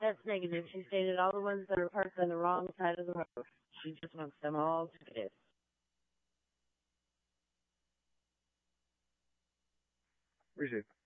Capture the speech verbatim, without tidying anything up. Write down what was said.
That's negative. She stated all the ones that are parked on the wrong side of the road. She just wants them all ticketed. Received.